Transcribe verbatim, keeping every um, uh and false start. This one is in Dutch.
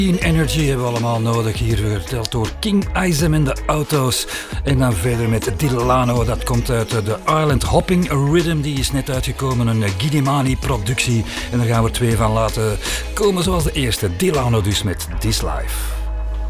Energy hebben we allemaal nodig, hier verteld door King Isam en de Auto's. En dan verder met Dilano, dat komt uit de Island Hopping Rhythm, die is net uitgekomen, een Gidimani productie. En daar gaan we twee van laten komen, zoals de eerste, Dilano dus met This Life.